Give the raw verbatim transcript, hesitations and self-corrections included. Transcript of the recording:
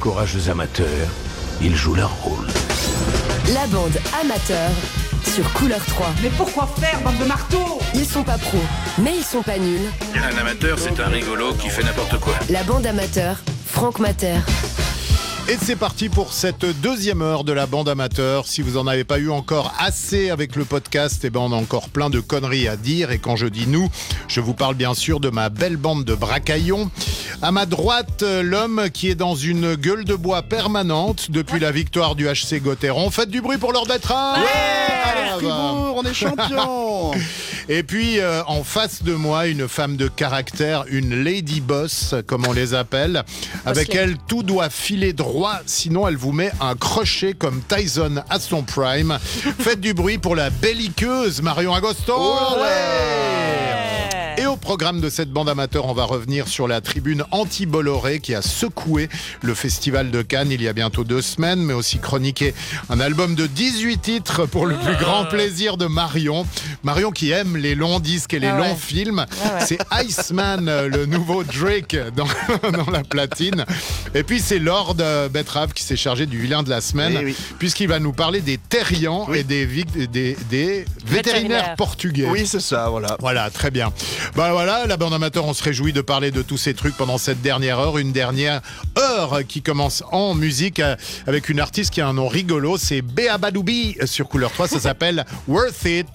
courageux amateurs, ils jouent leur rôle. La bande amateur sur Couleur trois. Mais pourquoi faire, bande de marteaux? Ils sont pas pros, mais ils sont pas nuls. Un amateur, c'est un rigolo qui fait n'importe quoi. La bande amateur, Franck Mater. Et c'est parti pour cette deuxième heure de la bande amateur. Si vous en avez pas eu encore assez avec le podcast, eh ben on a encore plein de conneries à dire. Et quand je dis nous, je vous parle bien sûr de ma belle bande de bracaillons. À ma droite, l'homme qui est dans une gueule de bois permanente depuis la victoire du H C Gauthieron. Faites du bruit pour leur betteraves. Ouais, allez, Fribourg, on est champion. Et puis euh, en face de moi, une femme de caractère, une lady boss, comme on les appelle. Avec elle, tout doit filer droit, sinon elle vous met un crochet comme Tyson à son prime. Faites du bruit pour la belliqueuse Marion Agosto. Oh ouais. Et au programme de cette bande amateur, on va revenir sur la tribune anti-Bolloré qui a secoué le festival de Cannes il y a bientôt deux semaines, mais aussi chroniqué un album de dix-huit titres pour le plus grand plaisir de Marion. Marion qui aime les longs disques et les Ah ouais. longs films. Ah ouais. C'est Iceman, le nouveau Drake dans, dans la platine. Et puis c'est Lord euh, Betrave qui s'est chargé du vilain de la semaine, Eh oui. puisqu'il va nous parler des terriens Oui. et des, vic- des, des vétérinaires Vétérinaires. portugais. Oui, c'est ça, voilà. Voilà, très bien. Bah voilà, la bande amateur, on se réjouit de parler de tous ces trucs pendant cette dernière heure. Une dernière heure qui commence en musique euh, avec une artiste qui a un nom rigolo. C'est Béa Badoubi sur Couleur trois. Ça s'appelle Worth It.